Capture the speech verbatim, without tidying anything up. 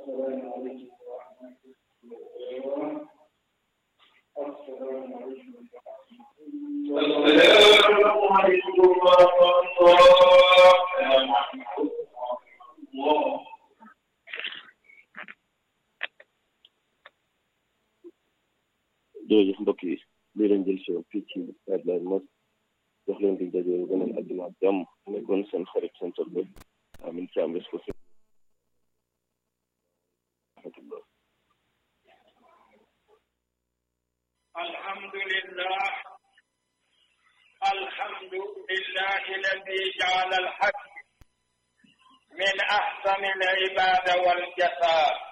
jërëjëf mbokk yi lii lañ jël si woon fii ci Guideline Mosque jox leen di daje beneen àjjuma ak jàmm nekkoon seen xarit seen soppe Amin Thiam responsable. alhamdulillah alhamdulillah alladi ja'ala al-hajj min ahsani al-ibada wal jazaa